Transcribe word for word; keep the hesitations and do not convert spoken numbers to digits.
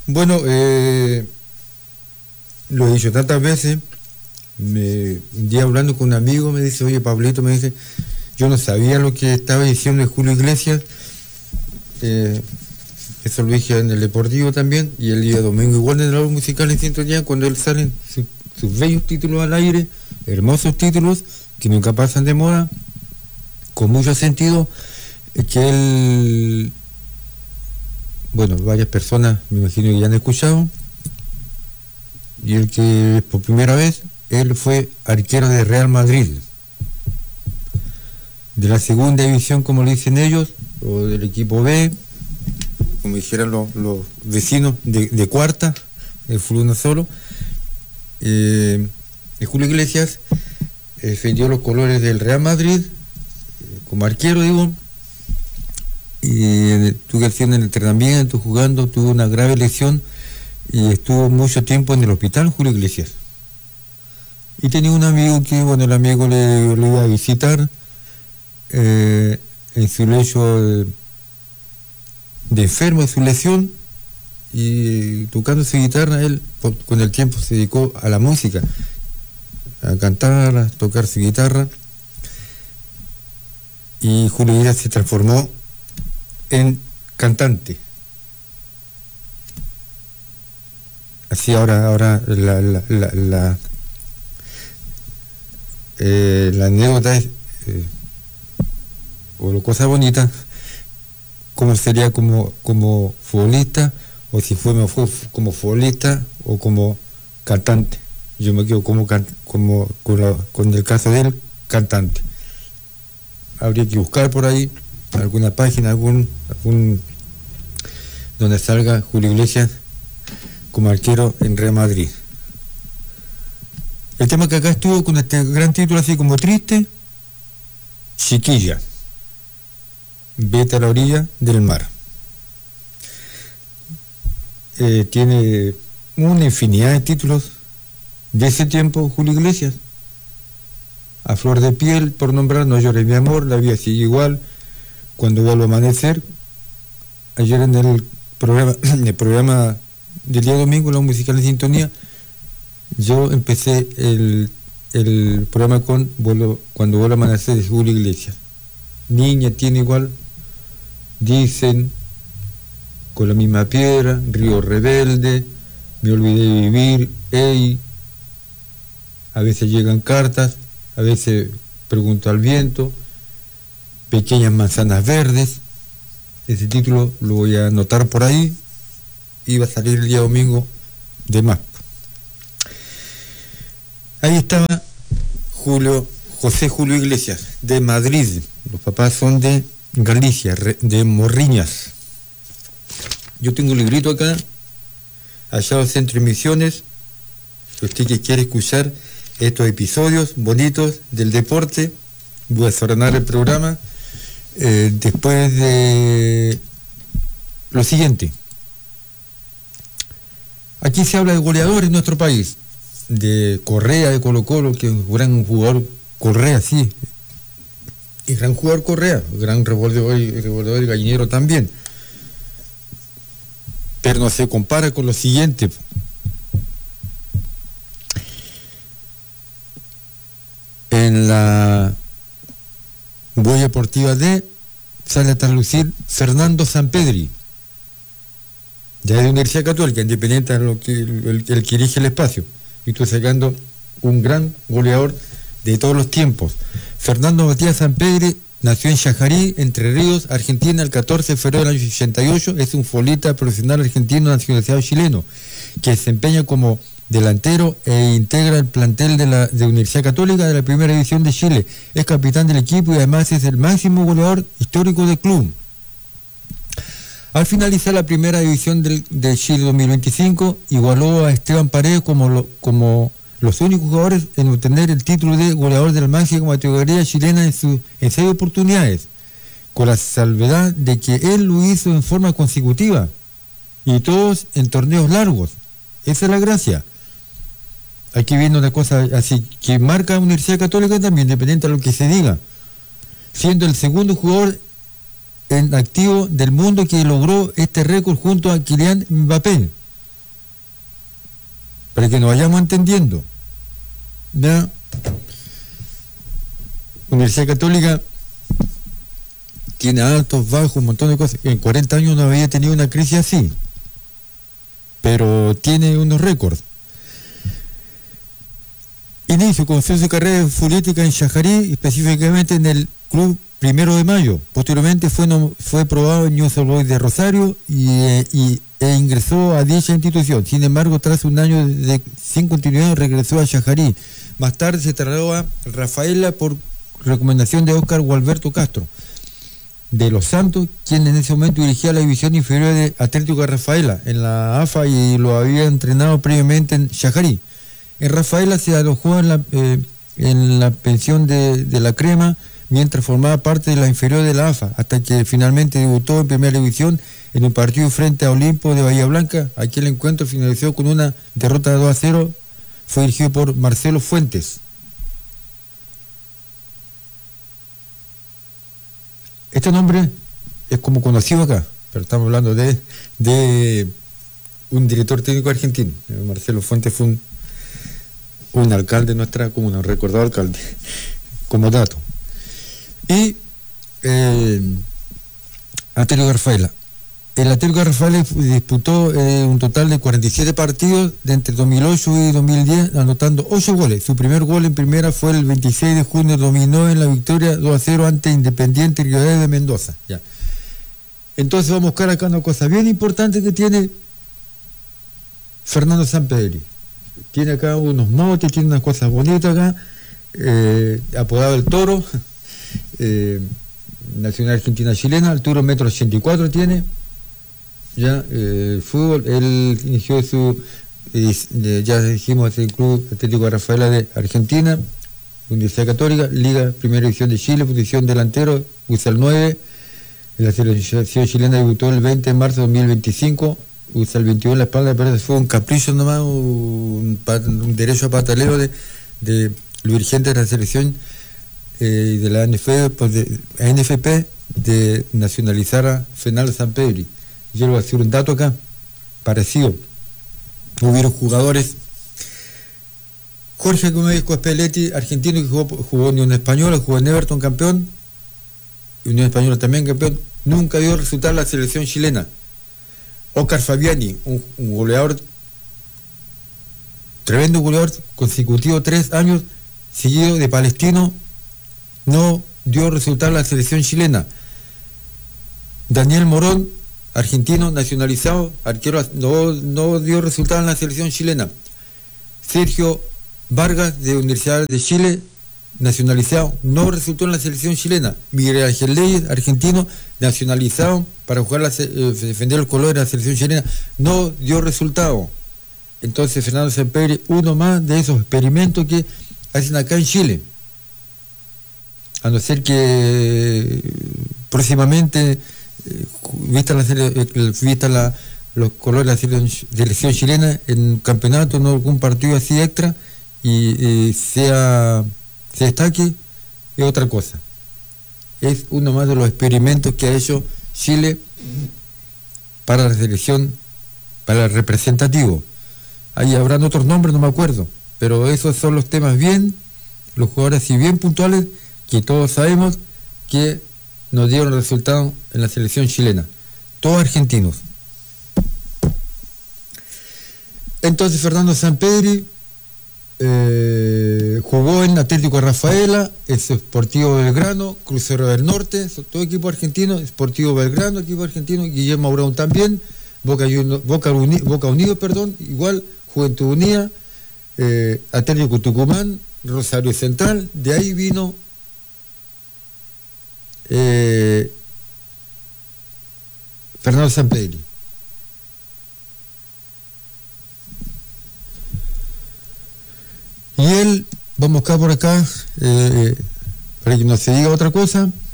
Bueno, eh, lo he dicho tantas veces. Me, un día hablando con un amigo me dice, oye, Pablito, me dice, yo no sabía lo que estaba diciendo de Julio Iglesias. Eh, eso lo dije en el Deportivo también, y el día domingo igual en el álbum musical en Sintonía, cuando él salen su, sus bellos títulos al aire, hermosos títulos que nunca pasan de moda, con mucho sentido, que él, bueno, varias personas me imagino que ya han escuchado, y el que por primera vez, él fue arquero de Real Madrid, de la segunda división, como le dicen ellos, o del equipo B, como dijeran los, los vecinos de, de cuarta, el fútbol no solo. Eh, Julio Iglesias eh, defendió los colores del Real Madrid, eh, como arquero, digo, y eh, estuvo haciendo el entrenamiento, jugando, tuvo una grave lesión y estuvo mucho tiempo en el hospital, Julio Iglesias. Y tenía un amigo que, bueno, el amigo le, le iba a visitar eh, en su lecho de, de enfermo de su lesión, y tocando su guitarra, él por, con el tiempo se dedicó a la música, a cantar, a tocar su guitarra, y Julio Iglesias se transformó en cantante. Así ahora, ahora la, la, la, la Eh, la anécdota es, eh, o la cosa bonita, cómo sería como, como futbolista, o si fue mejor como futbolista o como cantante. Yo me quedo como, can, como con, la, con el caso de él, cantante. Habría que buscar por ahí alguna página, algún, algún donde salga Julio Iglesias como arquero en Real Madrid. El tema que acá estuvo con este gran título así como triste, Chiquilla, vete a la orilla del mar. Eh, tiene una infinidad de títulos de ese tiempo, Julio Iglesias. A flor de piel, por nombrar, No llores mi amor, La vida sigue igual, Cuando vuelva a amanecer. Ayer en el programa, en el programa del día domingo, la musical en Sintonía, yo empecé el, el programa con vuelo, Cuando vuelva a amanecer, de Julio Iglesias. Niña tiene igual, Dicen, Con la misma piedra, Río rebelde, Me olvidé de vivir, Ey, A veces llegan cartas, A veces pregunto al viento, Pequeñas manzanas verdes. Ese título lo voy a anotar por ahí, y va a salir el día domingo de más. Ahí estaba Julio, José Julio Iglesias, de Madrid. Los papás son de Galicia, de Morriñas. Yo tengo un librito acá, Hallado Centro Misiones. Usted que quiere escuchar estos episodios bonitos del deporte, voy a desordenar el programa eh, después de lo siguiente. Aquí se habla de goleadores en nuestro país, de Correa de Colo Colo, que es un gran jugador. Correa, sí, y gran jugador Correa, gran revolvedor y, revolvedor y gallinero también, pero no se compara con lo siguiente. En la huella deportiva D sale a traslucir Fernando Sampedri, ya de la Universidad Católica, independiente de lo que el, el, el que dirige el espacio, y estoy sacando un gran goleador de todos los tiempos. Fernando Matías Sampedri nació en Chajarí, Entre Ríos, Argentina, el catorce de febrero del año ochenta y ocho. Es un futbolista profesional argentino nacionalizado chileno, que desempeña como delantero e integra el plantel de la de Universidad Católica de la Primera División de Chile. Es capitán del equipo y además es el máximo goleador histórico del club. Al finalizar la Primera División del, de Chile dos mil veinticinco, igualó a Esteban Paredes como, lo, como los únicos jugadores en obtener el título de goleador de la máxima categoría chilena en, su, en seis oportunidades, con la salvedad de que él lo hizo en forma consecutiva y todos en torneos largos. Esa es la gracia. Aquí viene una cosa así que marca la Universidad Católica también, independiente de lo que se diga, siendo el segundo jugador en activo del mundo que logró este récord junto a Kylian Mbappé, para que nos vayamos entendiendo. ¿Ya? Universidad Católica tiene altos, bajos, un montón de cosas. En cuarenta años no había tenido una crisis así, pero tiene unos récords. Inicio, comenzó su carrera futbolística en Xajarí, específicamente en el club Primero de Mayo. Posteriormente fue, no, fue probado en News Old Boys de Rosario y, eh, y, e ingresó a dicha institución. Sin embargo, tras un año de, sin continuidad, regresó a Xajarí. Más tarde se trasladó a Rafaela por recomendación de Óscar Gualberto Castro de Los Santos, quien en ese momento dirigía la división inferior de Atlético de Rafaela en la A F A y lo había entrenado previamente en Xajarí. En Rafaela se alojó en la, eh, en la pensión de, de la Crema mientras formaba parte de la inferior de la A F A, hasta que finalmente debutó en primera división en un partido frente a Olimpo de Bahía Blanca. Aquel encuentro finalizó con una derrota de dos a cero, fue dirigido por Marcelo Fuentes. Este nombre es como conocido acá, pero estamos hablando de, de un director técnico argentino. Marcelo Fuentes fue un, un alcalde de nuestra comuna, un recordado alcalde, como dato. Y eh, Atlético de Rafaela. El Atlético de Rafaela disputó eh, un total de cuarenta y siete partidos de entre dos mil ocho y dos mil diez, anotando ocho goles. Su primer gol en primera fue el veintiséis de junio de dos mil nueve en la victoria dos a cero ante Independiente Rivadavia de Mendoza. Ya. Entonces vamos a buscar acá una cosa bien importante que tiene Fernando Sampedri. Tiene acá unos motes, tiene unas cosas bonitas acá, eh, apodado el Toro, eh, Nacional Argentina Chilena, altura metro ochenta y cuatro tiene. Ya, eh, fútbol, él inició su, eh, ya dijimos, el Club Atlético de Rafaela de Argentina, Universidad Católica, Liga Primera División de Chile, posición delantero, usa el nueve, la selección chilena debutó el veinte de marzo de dos mil veinticinco, usa el veintidós en la espalda, pero fue un capricho nomás, un, un derecho a pataleo de, de los dirigentes de la selección eh, de la N F P, de, N F P de nacionalizar a Fernando Sampedri. Yo le voy a decir un dato acá, parecido. Hubieron jugadores, Jorge Gómez Cospelletti, argentino, que jugó, jugó en Unión Española, jugó en Everton, campeón, Unión Española también campeón, nunca dio resultado en la selección chilena. Óscar Fabiani, un, un goleador, tremendo goleador, consecutivo tres años, seguido de Palestino, no dio resultado en la selección chilena. Daniel Morón, argentino, nacionalizado, arquero, no, no dio resultado en la selección chilena. Sergio Vargas, de Universidad de Chile, nacionalizado, no resultó en la selección chilena. Miguel Ángel Leyes, argentino, nacionalizado para jugar la, eh, defender el color de la selección chilena, no dio resultado. Entonces Fernando Sampedri, uno más de esos experimentos que hacen acá en Chile, a no ser que próximamente vista la, vista la los colores de la selección chilena en campeonato, no algún partido así extra y, y sea se destaque, es otra cosa. Es uno más de los experimentos que ha hecho Chile para la selección, para el representativo. Ahí habrán otros nombres, no me acuerdo, pero esos son los temas bien, los jugadores así bien puntuales que todos sabemos que nos dieron resultados en la selección chilena, todos argentinos. Entonces Fernando Sampedri eh, jugó en Atlético de Rafaela, es Sportivo Belgrano, Crucero del Norte, todo equipo argentino, Sportivo Belgrano, equipo argentino, Guillermo Brown también, Boca, Boca, Uni, Boca Unido, perdón, igual, Juventud Unida, eh, Atlético Tucumán, Rosario Central, de ahí vino Eh, Fernando Sampedri. Y él, vamos acá por acá, eh, para que no se diga otra cosa,